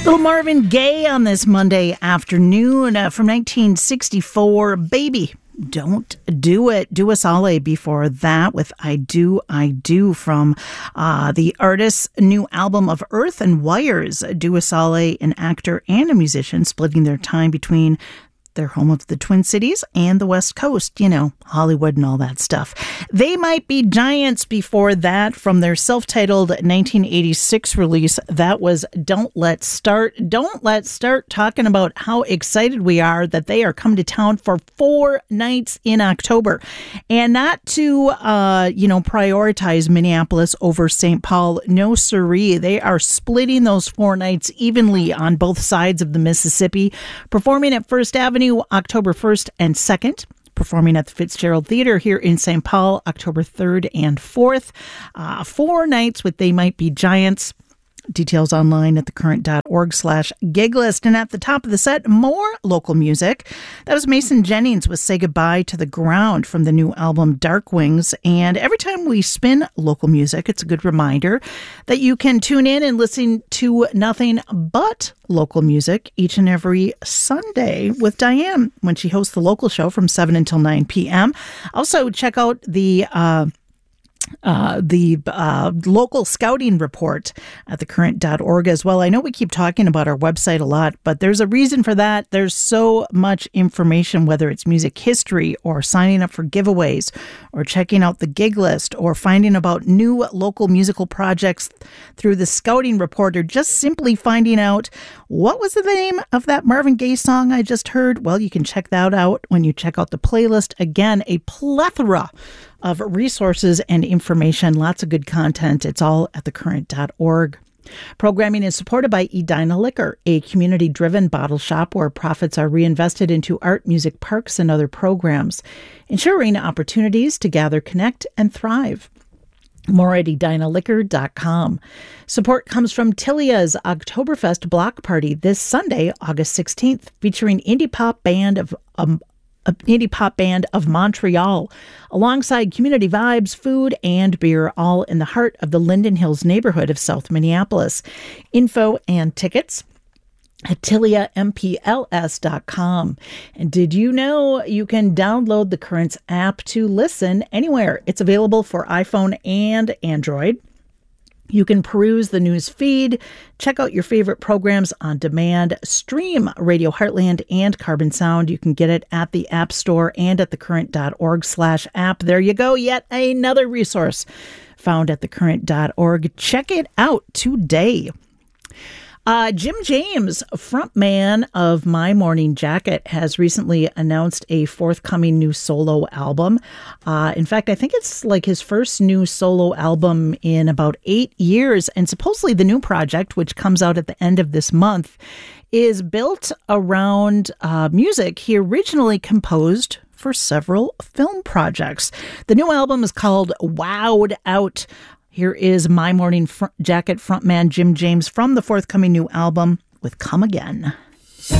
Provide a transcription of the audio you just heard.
Little Marvin Gaye on this Monday afternoon from 1964, Baby, Don't Do It. Dua Saleh before that with I Do, from the artist's new album of Earth and Wires. Dua Saleh, an actor and a musician, splitting their time between their home of the Twin Cities and the West Coast, Hollywood and all that stuff. They Might Be Giants before that from their self-titled 1986 release. That was Don't Let's Start. Don't Let's Start, talking about how excited we are that they are coming to town for 4 nights in October. And not to, prioritize Minneapolis over St. Paul. No siree. They are splitting those 4 nights evenly on both sides of the Mississippi, performing at First Avenue October 1st and 2nd, performing at the Fitzgerald Theater here in St. Paul October 3rd and 4th. 4 nights with They Might Be Giants. Details online at thecurrent.org/giglist. And at the top of the set, more local music. That was Mason Jennings with Say Goodbye to the Ground from the new album Dark Wings. And every time we spin local music, it's a good reminder that you can tune in and listen to nothing but local music each and every Sunday with Diane when she hosts the local show from 7 until 9 p.m. Also, check out the local scouting report at thecurrent.org as well. I know we keep talking about our website a lot, but there's a reason for that. There's so much information, whether it's music history or signing up for giveaways or checking out the gig list or finding about new local musical projects through the scouting report, or just simply finding out what was the name of that Marvin Gaye song I just heard. Well, you can check that out when you check out the playlist. Again, a plethora of resources and information, lots of good content. It's all at thecurrent.org. Programming is supported by Edina Liquor, a community-driven bottle shop where profits are reinvested into art, music, parks, and other programs, ensuring opportunities to gather, connect, and thrive. More at edinaliquor.com. Support comes from Tilia's Oktoberfest Block Party this Sunday, August 16th, featuring indie pop band of Montreal, alongside community vibes, food, and beer, all in the heart of the Linden Hills neighborhood of South Minneapolis. Info and tickets at tiliampls.com. And did you know you can download the Currents app to listen anywhere? It's available for iPhone and Android. You can peruse the news feed, check out your favorite programs on demand, stream Radio Heartland and Carbon Sound. You can get it at the App Store and at thecurrent.org/app. There you go. Yet another resource found at thecurrent.org. Check it out today. Jim James, frontman of My Morning Jacket, has recently announced a forthcoming new solo album. In fact, I think it's like his first new solo album in about 8 years. And supposedly the new project, which comes out at the end of this month, is built around music he originally composed for several film projects. The new album is called Wowed Out. Here is My Morning Jacket frontman Jim James from the forthcoming new album with Come Again.